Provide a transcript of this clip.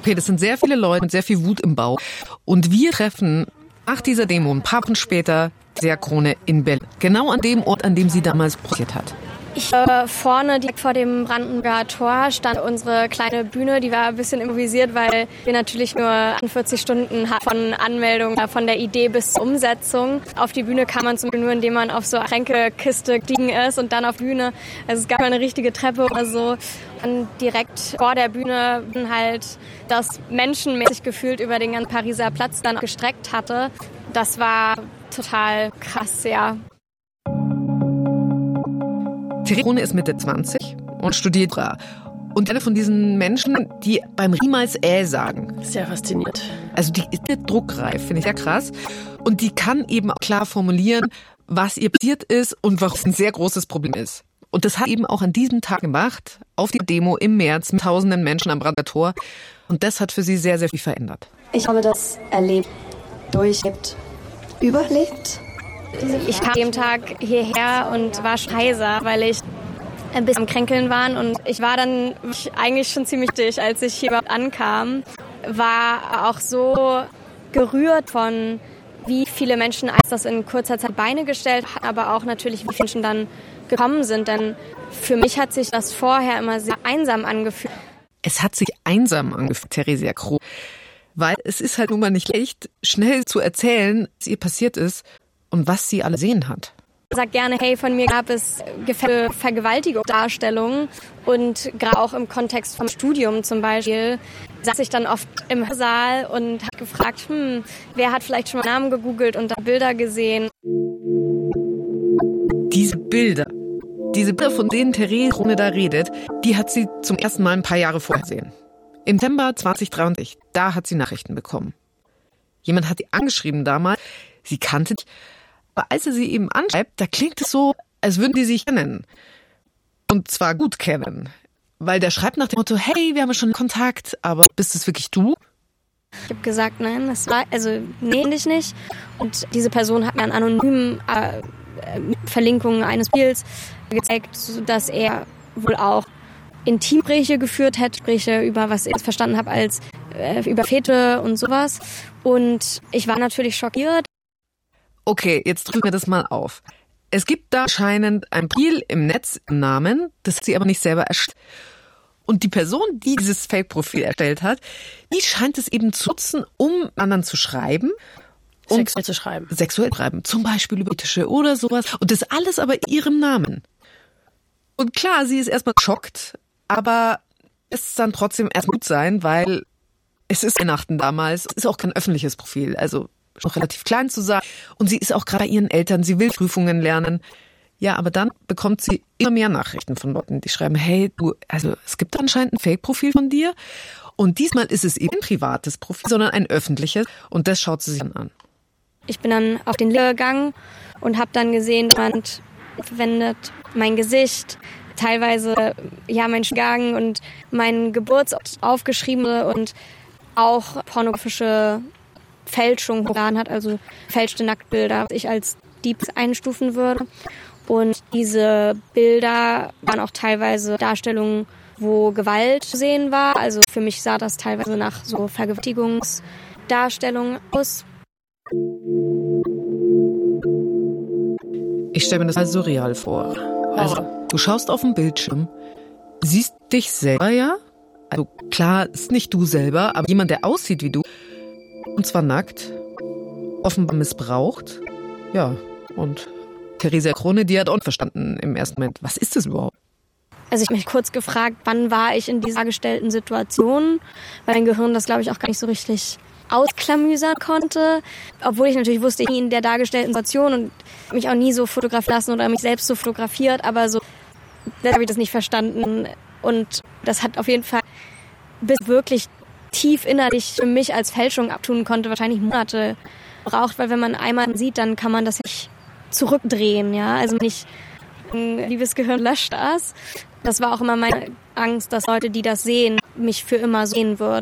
Okay, das sind sehr viele Leute mit sehr viel Wut im Bauch. Und wir treffen nach dieser Demo ein paar Wochen später Theresia Krone in Berlin. Genau an dem Ort, an dem sie damals protestiert hat. Vorne direkt vor dem Brandenburger Tor stand unsere kleine Bühne, die war ein bisschen improvisiert, weil wir natürlich nur 48 Stunden hatten von Anmeldung, von der Idee bis zur Umsetzung. Auf die Bühne kam man zum Beispiel nur, indem man auf so eine Tränkekiste gestiegen ist und dann auf die Bühne. Also es gab eine richtige Treppe oder so. Und direkt vor der Bühne halt das menschenmäßig gefühlt über den ganzen Pariser Platz dann gestreckt hatte. Das war total krass, ja. Theresia Krone ist Mitte 20 und studiert Jura. Und eine von diesen Menschen, die beim niemals sagen. Sehr fasziniert. Also die ist druckreif, finde ich sehr krass. Und die kann eben auch klar formulieren, was ihr passiert ist und warum es ein sehr großes Problem ist. Und das hat eben auch an diesem Tag gemacht, auf die Demo im März mit tausenden Menschen am Brandenburger Tor. Und das hat für sie sehr, sehr viel verändert. Ich habe das erlebt, durchlebt, überlebt. Ich kam an dem Tag hierher und war heiser, weil ich ein bisschen am Kränkeln war. Und ich war dann eigentlich schon ziemlich dicht, als ich hier überhaupt ankam. War auch so gerührt von, wie viele Menschen das in kurzer Zeit Beine gestellt haben, aber auch natürlich, wie viele Menschen dann gekommen sind. Denn für mich hat sich das vorher immer sehr einsam angefühlt. Es hat sich einsam angefühlt, Theresia Krone. Weil es ist halt nun mal nicht leicht, schnell zu erzählen, was ihr passiert ist und was sie alle sehen hat. Ich sage gerne, hey, von mir gab es Vergewaltigungsdarstellungen und gerade auch im Kontext vom Studium zum Beispiel saß ich dann oft im Saal und habe gefragt, wer hat vielleicht schon mal Namen gegoogelt und da Bilder gesehen. Diese Bilder, von denen Theresia Krone da redet, die hat sie zum ersten Mal ein paar Jahre vorher gesehen. Im Dezember 2023, da hat sie Nachrichten bekommen. Jemand hat sie angeschrieben damals, sie kannte dich. Aber als er sie eben anschreibt, da klingt es so, als würden die sich kennen. Und zwar gut kennen. Weil der schreibt nach dem Motto, hey, wir haben schon Kontakt, aber bist es wirklich du? Ich habe gesagt, nein, nee, nicht. Und diese Person hat mir an anonymen Verlinkungen eines Spiels gezeigt, dass er wohl auch Intimgespräche geführt hat, Gespräche über, was ich jetzt verstanden habe, als über Fete und sowas. Und ich war natürlich schockiert. Okay, jetzt drücken wir das mal auf. Es gibt da anscheinend ein Profil im Netz im Namen, das sie aber nicht selber erstellt. Und die Person, die dieses Fake-Profil erstellt hat, die scheint es eben zu nutzen, um anderen zu schreiben. Sexuell zu schreiben. Zum Beispiel über Tische oder sowas. Und das alles aber in ihrem Namen. Und klar, sie ist erstmal geschockt, aber es ist dann trotzdem erst gut sein, weil es ist Weihnachten damals. Es ist auch kein öffentliches Profil, also noch relativ klein zu sein. Und sie ist auch gerade bei ihren Eltern, sie will Prüfungen lernen. Ja, aber dann bekommt sie immer mehr Nachrichten von Leuten, die schreiben, hey, es gibt anscheinend ein Fake-Profil von dir. Und diesmal ist es eben ein privates Profil, sondern ein öffentliches. Und das schaut sie sich dann an. Ich bin dann auf den Link gegangen und habe dann gesehen, jemand verwendet mein Gesicht, teilweise mein Gang und meinen Geburtsort aufgeschrieben und auch pornografische Fälschung hochgeladen hat, also fälschte Nacktbilder, was ich als Dieb einstufen würde. Und diese Bilder waren auch teilweise Darstellungen, wo Gewalt zu sehen war. Also für mich sah das teilweise nach so Vergewaltigungsdarstellungen aus. Ich stelle mir das als surreal vor. Also, du schaust auf den Bildschirm, siehst dich selber, ja? Also klar, ist nicht du selber, aber jemand, der aussieht wie du. Und zwar nackt, offenbar missbraucht. Ja, und Theresia Krone, die hat auch verstanden im ersten Moment, was ist das überhaupt? Also ich habe mich kurz gefragt, wann war ich in dieser dargestellten Situation, weil mein Gehirn das, glaube ich, auch gar nicht so richtig ausklamüsern konnte. Obwohl ich natürlich wusste, ich bin in der dargestellten Situation und mich auch nie so fotografieren lassen oder mich selbst so fotografiert, aber so habe ich das nicht verstanden. Und das hat auf jeden Fall bis wirklich tief innerlich für mich als Fälschung abtun konnte, wahrscheinlich Monate braucht, weil wenn man einmal sieht, dann kann man das nicht zurückdrehen, ja, also nicht ein liebes Gehirn löscht das. Das war auch immer meine Angst, dass Leute, die das sehen, mich für immer sehen würden.